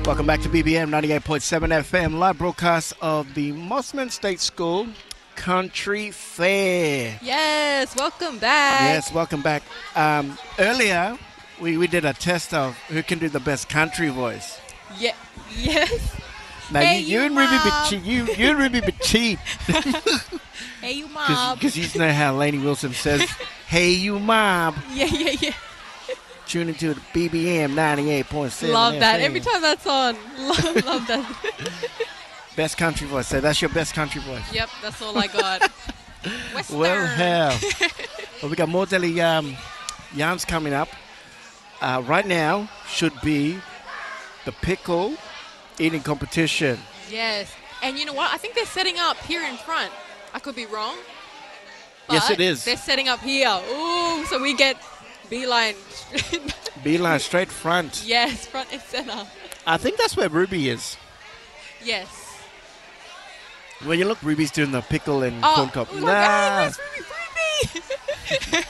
Welcome back to BBM 98.7 FM, live broadcast of the Mossman State School Country Fair. Yes, welcome back. Yes, welcome back. Earlier, we did a test of who can do the best country voice. Yeah, yes. Now, Hey, you and you Ruby mom. you and Ruby be cheap. Hey, you mom. Because you know how Lainey Wilson says, hey, you mob. Yeah. Tune into the BBM 98.7 Love that. FM. Every time that's on. Love that. Best country voice. So that's your best country voice. Yep, that's all I got. Western. Well, hell. Well, we got more Delhi yarns coming up. Right now should be the pickle eating competition. Yes. And you know what? I think they're setting up here in front. I could be wrong. Yes, but it is. They're setting up here. Ooh, so we get beeline. Beeline straight front. Yes, front and center. I think that's where Ruby is. Yes. When you look, Ruby's doing the pickle and corn cob. Look, hey, where's Ruby?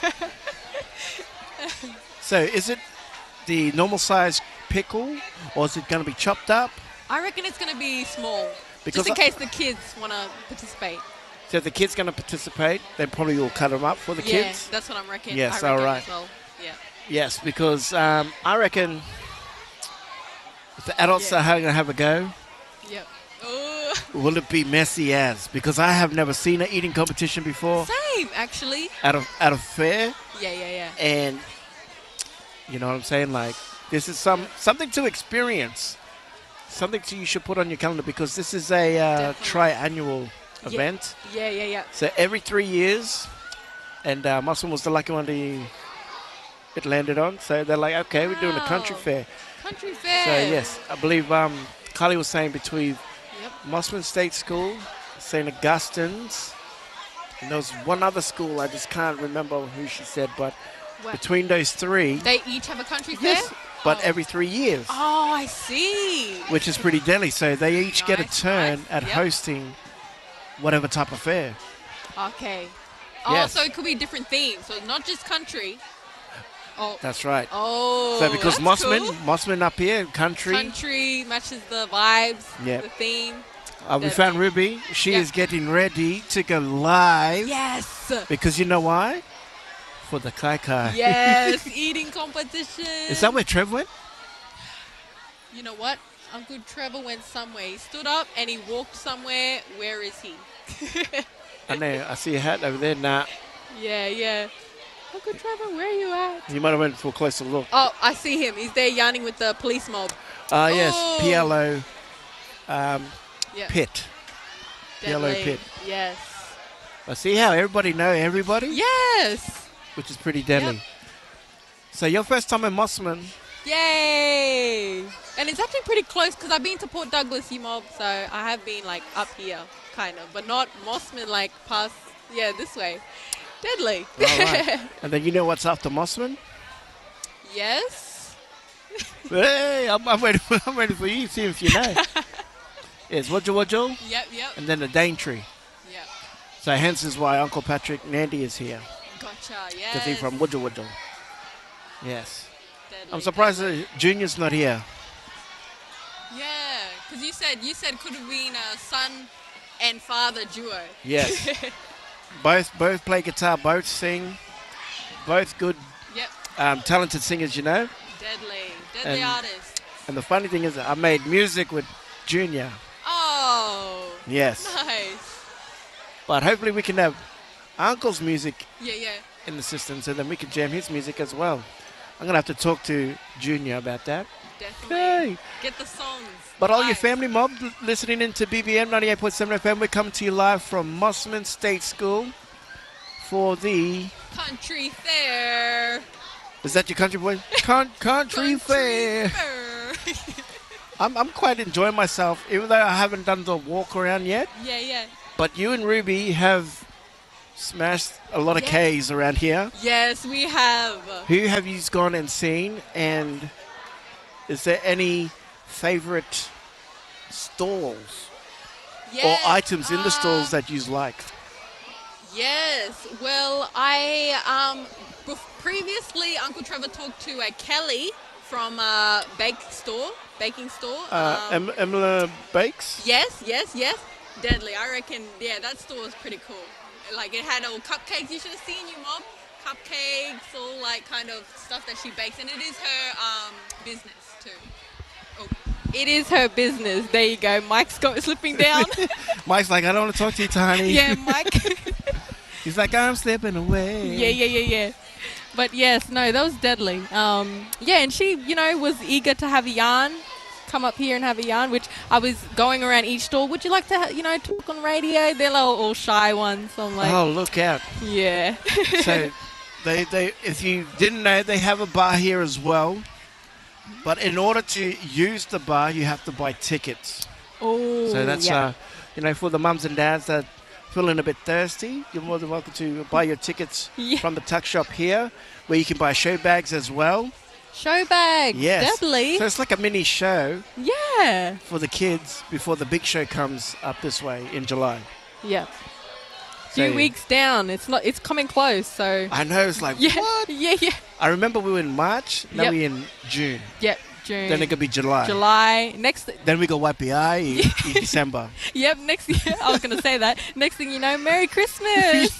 So is it the normal size pickle or is it going to be chopped up? I reckon it's going to be small. Because just in case the kids want to participate. So if the kids going to participate, they probably will cut them up for the Yeah, kids. that's what I'm reckoning. Yes, I reckon all right. as well. Yeah. Yes, because I reckon if the adults are going to have a go, Yep. Ooh. will it be messy as? Because I have never seen an eating competition before Same, actually. at a fair, Yeah. and you know what I'm saying. Like this is something to experience, something you should put on your calendar because this is a Definitely. triannual event. Yeah. So every 3 years, and Mossman was the lucky one it landed on. So they're like, okay, we're doing a country Wow. fair. Country fair. So yes, I believe Kylie was saying between Yep. Mossman State School, St. Augustine's, and there was one other school, I just can't remember who she said, but What? between those three, They each have a country fair? yes, but Oh. every 3 years, Oh, I see. which is pretty deadly. So they each get a Nice, turn nice. at Yep. hosting whatever type of fair. Okay. Oh, Yes. so it could be different themes. So not just country. Oh. That's right. Oh. So because that's cool. Mossman up here, country, Country matches the vibes, Yep. the theme. we found Ruby. She Yep. is getting ready to go live. Yes. Because you know why? For the Kai Kai. Yes. Eating competition. Is that where Trev went? You know what? Uncle Trevor went somewhere. He stood up and he walked somewhere. Where is he? I know. I see a hat over there. Nah. Yeah. Uncle Trevor, where are you at? You might have went for a closer look. Oh, I see him. He's there yarning with the police mob. Yes. Oh. PLO Yeah. Pit. Yellow Deadly. pit. Yes. I see how everybody know everybody, Yes. which is pretty deadly. Yep. So your first time in Mossman. Yay! And it's actually pretty close because I've been to Port Douglas, mob, so I have been like up here, kind of, but not Mossman, like past, this way. Deadly. All right. And then you know what's after Mossman? Yes. Hey, I'm ready for you. See if you know. It's Wudjal Yep. and then the Daintree. Yep. So hence is why Uncle Patrick Nandy is here. Gotcha. Because Yes. he's from Wudjal. Yes. Deadly, I'm surprised deadly. that Junior's not here. Yeah, because you said could have been a son and father duo. Yes. both play guitar, both sing, both good, Yep. talented singers, you know. Deadly And- artist. And the funny thing is, I made music with Junior. Oh. Yes. Nice. But hopefully we can have Uncle's music Yeah. in the system, so then we can jam his music as well. I'm gonna have to talk to Junior about that. Definitely. Hey. Get the songs. But all your Vibes. family mob listening into BBM 98.7 FM, we're coming to you live from Mossman State School for the. Country fair. Is that your country boy? Country fair. I'm quite enjoying myself, even though I haven't done the walk around yet. Yeah. But you and Ruby have smashed a lot of Yeah. K's around here. Yes, we have. Who have you gone and seen? And is there any favorite stalls Yes. or items in the stalls that you like? Yes. Well, previously Uncle Trevor talked to Kelly from baking store. Emila Bakes. Yes, yes, yes. Deadly. I reckon, yeah, that store was pretty cool. Like, it had all cupcakes. You should have seen you, Mob. Cupcakes, all like kind of stuff that she bakes. And it is her business, too. Oh, it is her business. There you go. Mike's slipping down. Mike's like, I don't want to talk to you, Tiny. Yeah, Mike. He's like, I'm slipping away. Yeah. But yes, no, that was deadly. Yeah, and she, was eager to have a yarn. Come up here and have a yarn, which I was going around each store. Would you like to, talk on radio? They're all shy ones. So I'm like, Oh, look out. yeah. So, they if you didn't know, they have a bar here as well. But in order to use the bar, you have to buy tickets. Oh, So that's, yeah. for the mums and dads that feeling a bit thirsty, you're more than welcome to buy your tickets Yeah. from the tuck shop here, where you can buy show bags as well. Show bags. Yes. Deadly. So it's like a mini show Yeah. for the kids before the big show comes up this way in July. Yeah. So- Few weeks down. It's coming close. So I know, it's like, yeah, what? yeah. I remember we were in March, now Yep. we're in June. Yep. June. Then it could be July. July. Next. Then we go Waipiai in December. Yep. Next year. I was going to say that. Next thing you know, Merry Christmas.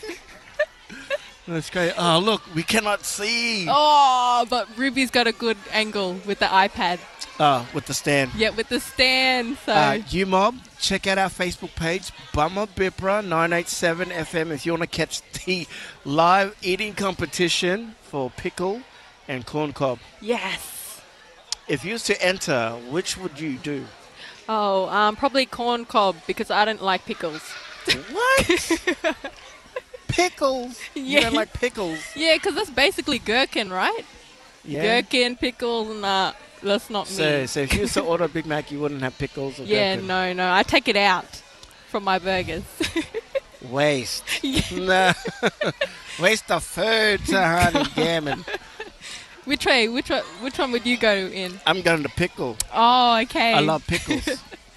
That's great. Oh, look, we cannot see. Oh, but Ruby's got a good angle with the iPad. With the stand. Yeah, with the stand. So You mob, check out our Facebook page, Bummer Bipra 987 FM, if you want to catch the live eating competition for pickle and corn cob. yes. If you used to enter, which would you do? Oh, probably corn cob because I don't like pickles. What? Pickles? You Yeah. don't like pickles? Yeah, because that's basically gherkin, right? Yeah. Gherkin, pickles, nah, that's not So, me. so if you used to order a Big Mac, you wouldn't have pickles or Yeah, gherkin? no, I take it out from my burgers. Waste. Yeah. No. Waste of food, Sahan and Gammon. Which one would you go in? I'm going to pickle. Oh, okay. I love pickles.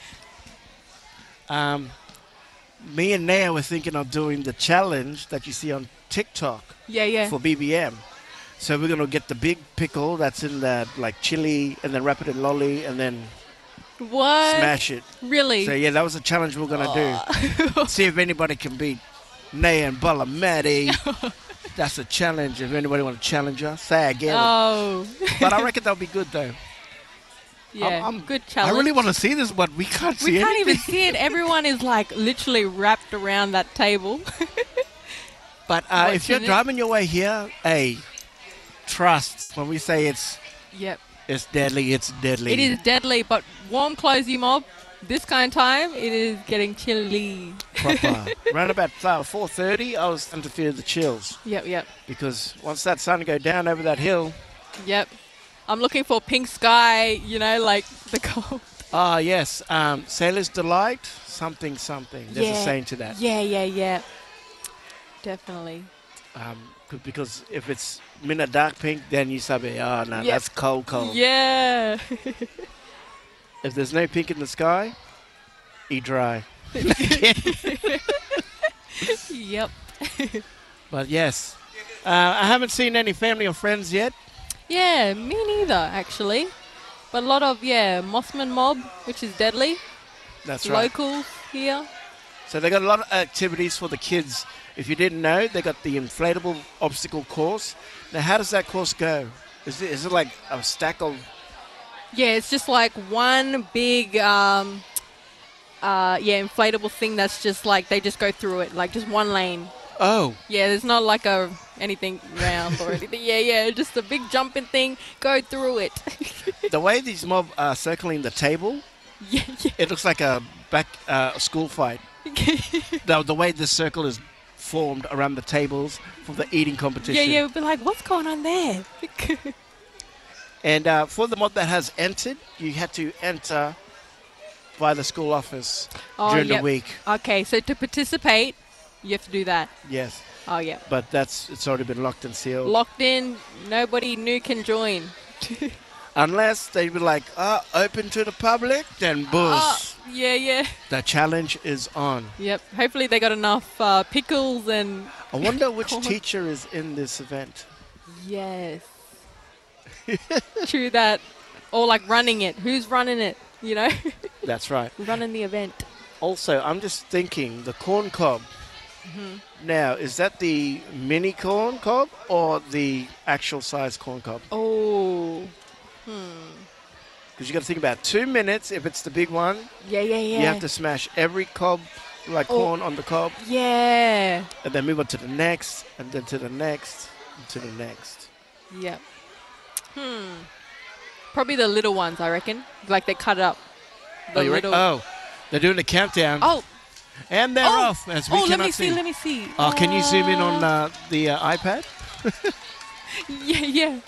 Me and Naya were thinking of doing the challenge that you see on TikTok Yeah. for BBM. So we're going to get the big pickle that's in that like chili and then wrap it in lolly and then What? smash it. Really? So yeah, that was a challenge we're going to do. See if anybody can beat Naya and Balamati. That's a challenge. If anybody want to challenge us, say again. Oh. But I reckon that'll be good though. Yeah. I'm- Good challenge. I really want to see this, but we can't see We can't anything. even see it. Everyone is like literally wrapped around that table. But if you're Watching it. driving your way here, hey, trust when we say it's Yep. deadly, it's deadly. It is deadly, but warm clothes, you mob. This kind of time, it is getting chilly. proper. Around about 4:30, I was starting to feel the chills Yep. because once that sun go down over that hill, I'm looking for pink sky, like the cold. yes, Sailor's Delight, something. There's a saying to that. Yeah. Definitely. Because if it's mina dark pink, then you say, oh no, Yep. that's cold. Yeah. If there's no pink in the sky, eat dry. Yep. But yes, I haven't seen any family or friends yet. Yeah, me neither, actually. But a lot of, Mossman mob, which is deadly. That's right. Locals here. So they got a lot of activities for the kids. If you didn't know, they got the inflatable obstacle course. Now, how does that course go? Is it like a stack of... Yeah, it's just like one big, inflatable thing that's just like, they just go through it, like just one lane. Oh, Yeah, there's not like anything round or anything. Yeah, just a big jumping thing, go through it. the way these mob are circling the table, yeah. it looks like a school fight. The way the circle is formed around the tables for the eating competition. Yeah, we'd be like, what's going on there? And for the mob that has entered, you had to enter by the school office during the week. Okay, so to participate, you have to do that. Yes, Oh, yeah. but it's already been locked and sealed. Locked in, nobody new can join. Unless they be like, open to the public, then boost. Yeah. The challenge is on. Yep. Hopefully they got enough pickles and... I wonder which Corn. teacher is in this event. Yes. True that. Or like running it. Who's running it? You know, That's right. running the event. Also, I'm just thinking the corn cob. Now, is that the mini corn cob or the actual size corn cob? Oh, Because you got to think about 2 minutes. If it's the big one, yeah. you have to smash every cob, like corn on the cob, Yeah. and then move on to the next, and then to the next, and to the next. Yep. Probably the little ones, I reckon. Like they cut it up. The little. Oh, they're doing the countdown, Oh. and they're off. As we let cannot me see. Let me see. Oh, can you zoom in on the iPad? Yeah.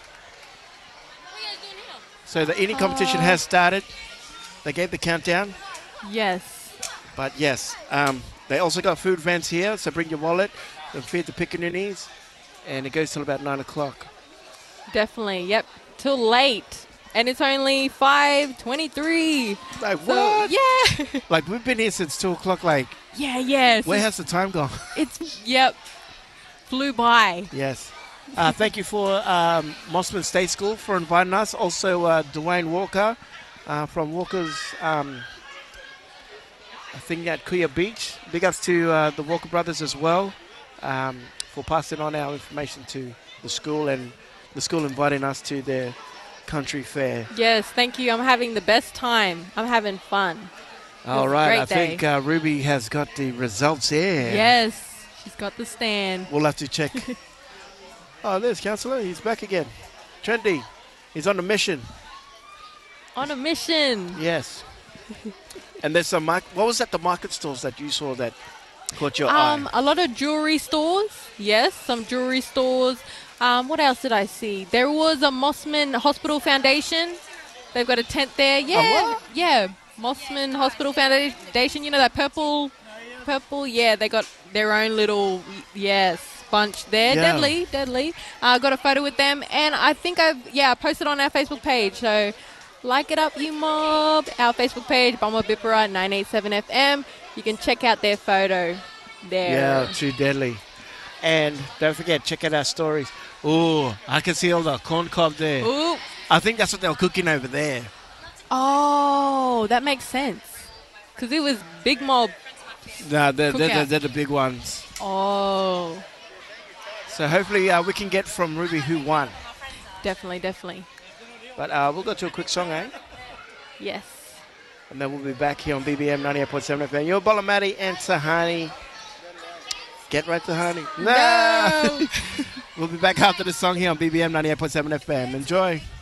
So the eating competition has started. They gave the countdown. Yes. But yes, they also got food vents here, so bring your wallet and feed the pickaninnies. And it goes till about 9 o'clock. Definitely. Yep. Till late. And it's only 5:23. Like, So, what? yeah. Like, we've been here since 2 o'clock. Like, Yeah. where has the time gone? Yep. Flew by. Yes. Thank you for Mossman State School for inviting us. Also, Dwayne Walker from Walker's, I think at Kuya Beach. Big ups to the Walker brothers as well for passing on our information to the school, and the school inviting us to their country fair. Yes, thank you. I'm having the best time. I'm having fun. All a right, great I think Ruby has got the results here. Yes, she's got the stand. We'll have to check. Oh, there's Councillor. He's back again. Trendy. He's on a mission. On a mission. Yes. And there's some, what was that, the market stalls that you saw that caught your eye? A lot of jewelry stores. Yes, some jewelry stores. What else did I see? There was a Mossman Hospital Foundation. They've got a tent there. Yeah, what? yeah. Mossman Hospital Foundation. You know that purple. Yeah, they got their own little bunch there. Yeah. Deadly. Got a photo with them, and I think I posted on our Facebook page. So like it up, you mob. Our Facebook page, Bomba Bipara 987 FM. You can check out their photo there. Yeah, too deadly. And don't forget, check out our stories. Oh, I can see all the corn cob there. Ooh. I think that's what they were cooking over there. Oh, that makes sense. Because it was Big Mob. No, they're Cookout. the big ones. Oh, So hopefully we can get from Ruby who won. definitely. But we'll go to a quick song, eh? Yes. And then we'll be back here on BBM 98.7 FM. You're Bolamati and Tahani. Get right, Tahani. No! We'll be back after the song here on BBM 98.7 FM. Enjoy.